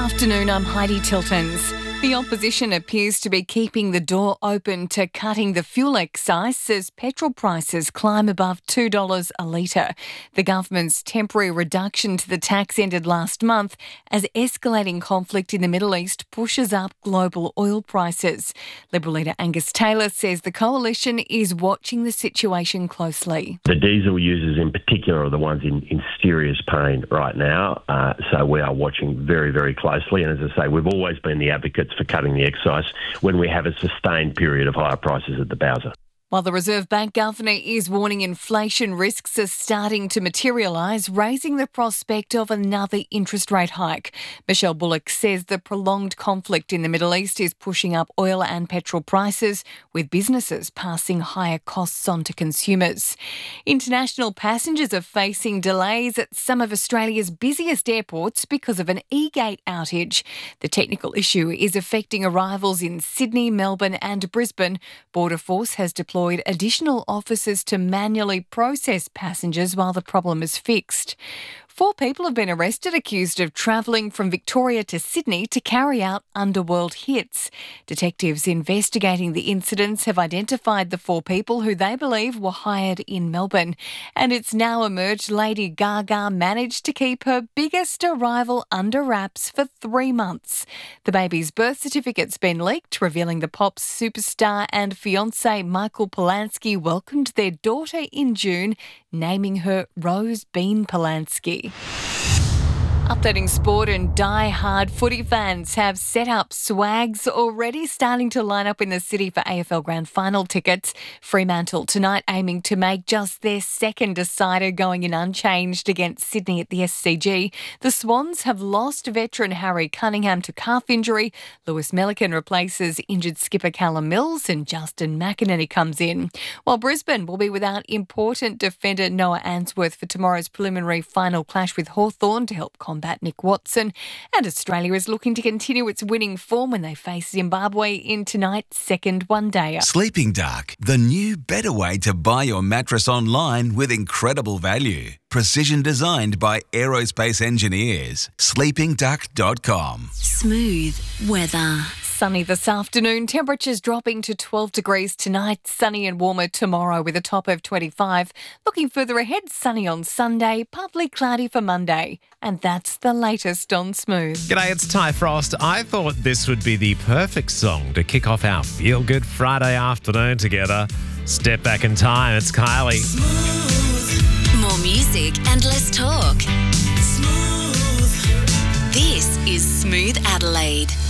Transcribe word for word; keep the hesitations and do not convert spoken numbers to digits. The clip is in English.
Afternoon, I'm Heidi Tiltons. The opposition appears to be keeping the door open to cutting the fuel excise as petrol prices climb above two dollars a litre. The government's temporary reduction to the tax ended last month as escalating conflict in the Middle East pushes up global oil prices. Liberal leader Angus Taylor says the coalition is watching the situation closely. The diesel users in particular are the ones in, in serious pain right now, uh, so we are watching very, very closely. And as I say, we've always been the advocates for cutting the excise when we have a sustained period of higher prices at the Bowser. While the Reserve Bank Governor is warning inflation risks are starting to materialise, raising the prospect of another interest rate hike. Michelle Bullock says the prolonged conflict in the Middle East is pushing up oil and petrol prices, with businesses passing higher costs on to consumers. International passengers are facing delays at some of Australia's busiest airports because of an e-gate outage. The technical issue is affecting arrivals in Sydney, Melbourne and Brisbane. Border Force has deployed additional officers to manually process passengers while the problem is fixed. Four people have been arrested accused of travelling from Victoria to Sydney to carry out underworld hits. Detectives investigating the incidents have identified the four people who they believe were hired in Melbourne. And it's now emerged Lady Gaga managed to keep her biggest arrival under wraps for three months. The baby's birth certificate's been leaked, revealing the pop superstar and fiancé Michael Polanski welcomed their daughter in June, naming her Rose Bean Polanski. Updating sport, and die-hard footy fans have set up swags already starting to line up in the city for A F L Grand Final tickets. Fremantle tonight aiming to make just their second decider, going in unchanged against Sydney at the S C G. The Swans have lost veteran Harry Cunningham to calf injury. Lewis Melican replaces injured skipper Callum Mills and Justin McInerney comes in. While Brisbane will be without important defender Noah Answorth for tomorrow's preliminary final clash with Hawthorn to help combat combat Nick Watson. And Australia is looking to continue its winning form when they face Zimbabwe in tonight's second one-dayer. Sleeping Dark, the new better way to buy your mattress online with incredible value. Precision designed by aerospace engineers. sleeping duck dot com. Smooth weather. Sunny this afternoon, temperatures dropping to twelve degrees tonight, sunny and warmer tomorrow with a top of twenty-five. Looking further ahead, sunny on Sunday, partly cloudy for Monday. And that's the latest on Smooth. G'day, it's Ty Frost. I thought this would be the perfect song to kick off our Feel Good Friday afternoon together. Step back in time, it's Kylie. Smooth. More music and less talk. Smooth. This is Smooth Adelaide.